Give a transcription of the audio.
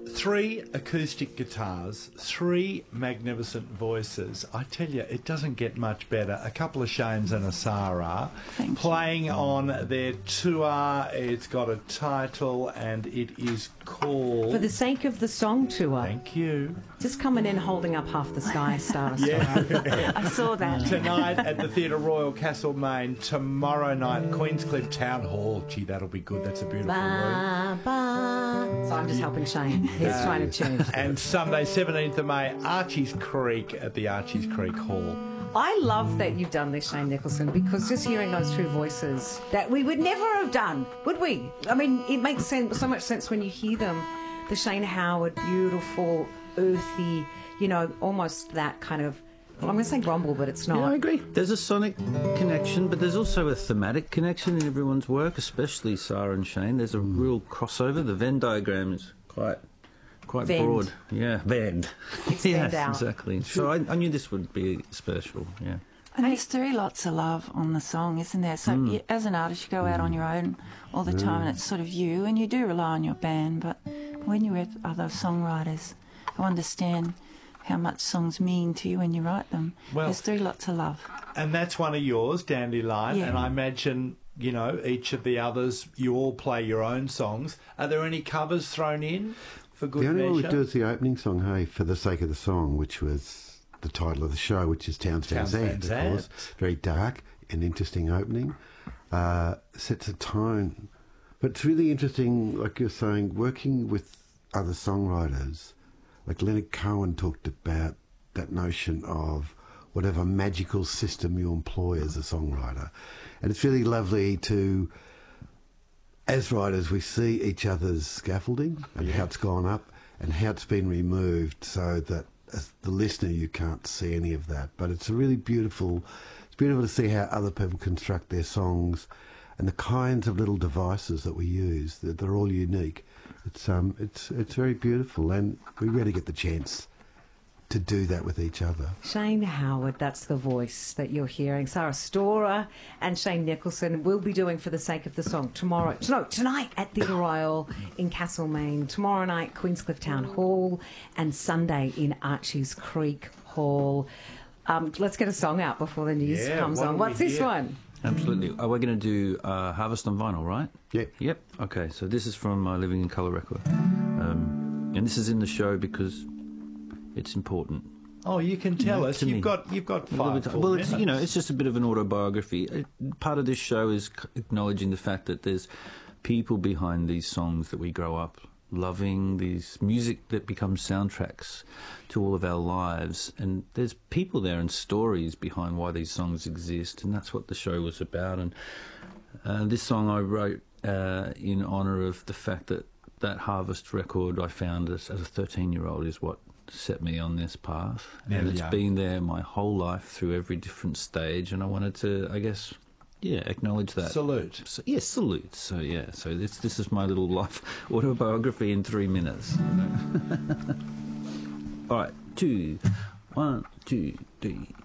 3 acoustic guitars, 3 magnificent voices. I tell you, it doesn't get much better. A couple of Shanes and a Sarah playing on their tour. It's got a title and it is called... For the Sake of the Song tour. Thank you. Just coming in holding up half the sky, Star. Yeah. I saw that. Tonight at the Theatre Royal, Castlemaine. Tomorrow night, Queenscliff Town Hall. Gee, that'll be good. That's a beautiful room. So I'm just helping Shane. He's trying to tune. And Sunday, 17th of May, Archie's Creek at the Archie's Creek Hall. I love that you've done this, Shane Nicholson, because just hearing those two voices that we would never have done, would we? I mean, it makes sense, so much sense when you hear them. The Shane Howard, beautiful, earthy, you know, almost that kind of, well, I'm going to say grumble, but it's not. Yeah, I agree. There's a sonic connection, but there's also a thematic connection in everyone's work, especially Sarah and Shane. There's a real crossover. The Venn diagram is quite broad. Yeah, Venn. Extend yes, out. exactly. So I knew this would be special, yeah. And there's three lots of love on the song, isn't there? So you, as an artist, you go out on your own all the time, and it's sort of you, and you do rely on your band, but when you're with other songwriters who understand how much songs mean to you when you write them, there's three lots of love. And that's one of yours, Dandelion, Yeah. and I imagine, you know, each of the others, you all play your own songs. Are there any covers thrown in for good The only measure? one we do is the opening song, hey, For the Sake of the Song, which was the title of the show, which is Towns Van Zandt, of course. Very dark and interesting opening. Sets a tone. But it's really interesting, like you're saying, working with other songwriters. Like Leonard Cohen talked about that notion of whatever magical system you employ as a songwriter. And it's really lovely to, as writers, we see each other's scaffolding and how it's gone up and how it's been removed, so that as the listener you can't see any of that. But it's a really beautiful, it's beautiful to see how other people construct their songs and the kinds of little devices that we use. They're all unique. It's very beautiful, and we really get the chance to do that with each other. Shane Howard, that's the voice that you're hearing. Sarah Storer and Shane Nicholson will be doing For the Sake of the Song tonight at Theatre Royal in Castlemaine, tomorrow night Queenscliff Town Hall, and Sunday in Archie's Creek Hall. Let's get a song out before the news comes on. What's this one? Absolutely. We're going to do Harvest on Vinyl, right? Yep. Okay, so this is from my Living in Colour record. And this is in the show because it's important. Oh, you can tell us. You've got 5 full it's, minutes. you know, it's just a bit of an autobiography. Part of this show is acknowledging the fact that there's people behind these songs that we grow up loving, these music that becomes soundtracks to all of our lives, and there's people there and stories behind why these songs exist, and that's what the show was about. And this song I wrote in honour of the fact that that Harvest record I found as a 13-year-old is what set me on this path, and it's been there my whole life through every different stage, and I wanted to, I guess, acknowledge that. Salute. So, salute. So this is my little life autobiography in 3 minutes. All right, 1, 2, 3.